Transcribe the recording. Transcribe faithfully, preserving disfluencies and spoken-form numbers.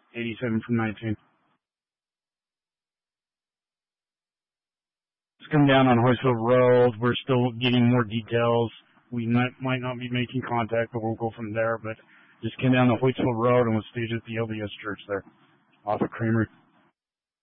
eighty-seven from nineteen. Let's come down on Hoytsville Road. We're still getting more details. We might, might not be making contact, but we'll go from there. But just came down the Hoytsville Road and was stayed at the L D S Church there, off of Kramer.